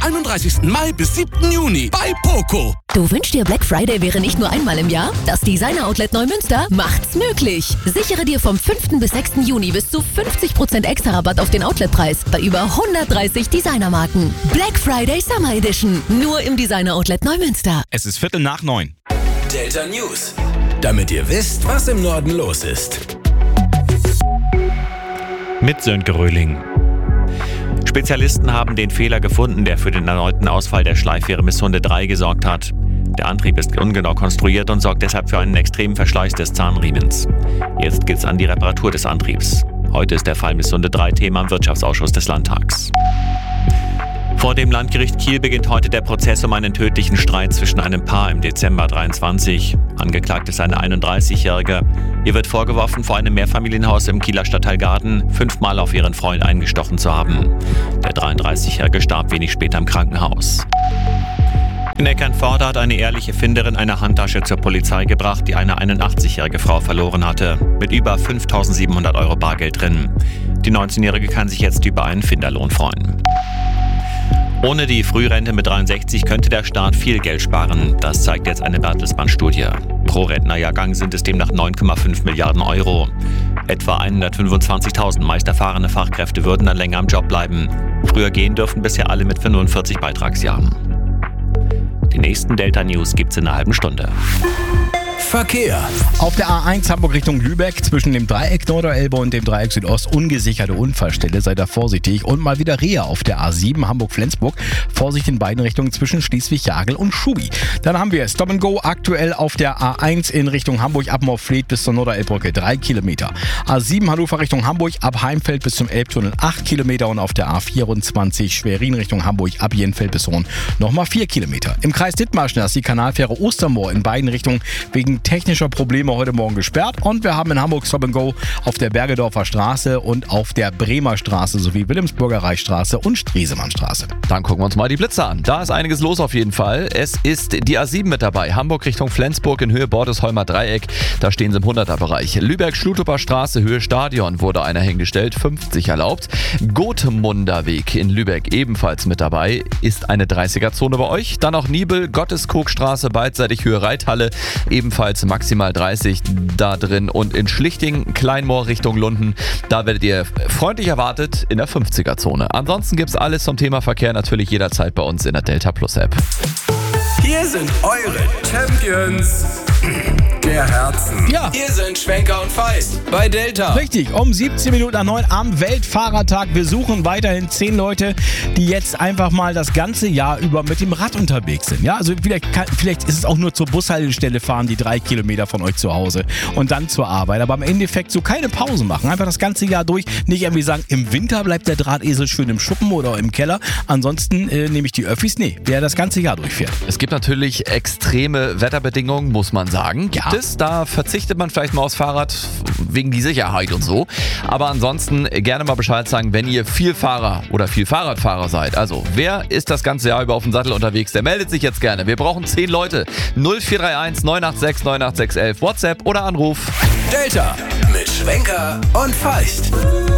31. Mai bis 7. Juni bei Poco. Du wünschst dir, Black Friday wäre nicht nur einmal im Jahr? Das Designer Outlet Neumünster macht's möglich. Sichere dir vom 5. bis 6. Juni bis zu 50% extra Rabatt auf den Outletpreis bei über 130 Designermarken. Black Friday Summer Edition. Nur im Designer Outlet Neumünster. Es ist 8:45. Delta News. Damit ihr wisst, was im Norden los ist. Mit Sönke Röhling. Spezialisten haben den Fehler gefunden, der für den erneuten Ausfall der Schleifwehre Misssunde 3 gesorgt hat. Der Antrieb ist ungenau konstruiert und sorgt deshalb für einen extremen Verschleiß des Zahnriemens. Jetzt geht's an die Reparatur des Antriebs. Heute ist der Fall Misssunde 3 Thema im Wirtschaftsausschuss des Landtags. Vor dem Landgericht Kiel beginnt heute der Prozess um einen tödlichen Streit zwischen einem Paar im Dezember 23. Angeklagt ist eine 31-Jährige. Ihr wird vorgeworfen, vor einem Mehrfamilienhaus im Kieler Stadtteil Garden 5-mal auf ihren Freund eingestochen zu haben. Der 33-Jährige starb wenig später im Krankenhaus. In Eckernförde hat eine ehrliche Finderin eine Handtasche zur Polizei gebracht, die eine 81-jährige Frau verloren hatte, mit über 5.700 € Bargeld drin. Die 19-Jährige kann sich jetzt über einen Finderlohn freuen. Ohne die Frührente mit 63 könnte der Staat viel Geld sparen. Das zeigt jetzt eine Bertelsmann-Studie. Pro Rentnerjahrgang sind es demnach 9,5 Milliarden €. Etwa 125.000 meist erfahrene Fachkräfte würden dann länger im Job bleiben. Früher gehen dürfen bisher alle mit 45 Beitragsjahren. Die nächsten Delta News gibt's in einer halben Stunde. Verkehr. Auf der A1 Hamburg Richtung Lübeck zwischen dem Dreieck Norderelbe und dem Dreieck Südost ungesicherte Unfallstelle. Seid da vorsichtig. Und mal wieder Reha auf der A7 Hamburg-Flensburg. Vorsicht in beiden Richtungen zwischen Schleswig-Jagel und Schubi. Dann haben wir Stop and Go aktuell auf der A1 in Richtung Hamburg ab Moorfleet bis zur Norderelbbrücke 3 Kilometer. A7 Hannover Richtung Hamburg ab Heimfeld bis zum Elbtunnel 8 Kilometer und auf der A24 Schwerin Richtung Hamburg ab Jenfeld bis Hohn nochmal 4 Kilometer. Im Kreis Dithmarschen ist die Kanalfähre Ostermoor in beiden Richtungen wegen technischer Probleme heute Morgen gesperrt und wir haben in Hamburg Stop and Go auf der Bergedorfer Straße und auf der Bremer Straße sowie Wilhelmsburger Reichsstraße und Stresemannstraße. Dann gucken wir uns mal die Blitze an. Da ist einiges los auf jeden Fall. Es ist die A7 mit dabei. Hamburg Richtung Flensburg in Höhe Bordesholmer Dreieck. Da stehen sie im 100er-Bereich. Lübeck-Schluthofer Straße, Höhe Stadion wurde einer hingestellt. 50 erlaubt. Gotemunder Weg in Lübeck ebenfalls mit dabei. Ist eine 30er-Zone bei euch. Dann auch Nibel, Gotteskogstraße, beidseitig Höhe Reithalle. Ebenfalls maximal 30 da drin. Und in Schlichting, Kleinmoor Richtung Lunden, da werdet ihr freundlich erwartet in der 50er-Zone. Ansonsten gibt's alles zum Thema Verkehr natürlich jederzeit bei uns in der Delta Plus App. Hier sind eure Champions der Herzen. Ja. Hier sind Schwenker und Feist bei Delta. Richtig, um 17 Minuten nach 9 am Weltfahrertag. Wir suchen weiterhin 10 Leute, die jetzt einfach mal das ganze Jahr über mit dem Rad unterwegs sind. Ja, also vielleicht ist es auch nur zur Bushaltestelle fahren, die 3 Kilometer von euch zu Hause und dann zur Arbeit. Aber im Endeffekt so keine Pausen machen. Einfach das ganze Jahr durch. Nicht irgendwie sagen, im Winter bleibt der Drahtesel schön im Schuppen oder im Keller. Ansonsten nehme ich die Öffis. Nee, wer das ganze Jahr durchfährt. Es gibt natürlich extreme Wetterbedingungen, muss man sagen. Ja. Da verzichtet man vielleicht mal aufs Fahrrad wegen die Sicherheit und so. Aber ansonsten gerne mal Bescheid sagen, wenn ihr viel Fahrer oder viel Fahrradfahrer seid. Also, wer ist das ganze Jahr über auf dem Sattel unterwegs? Der meldet sich jetzt gerne. Wir brauchen 10 Leute. 0431 986 986 11 WhatsApp oder Anruf. Delta mit Schwenker und Feist.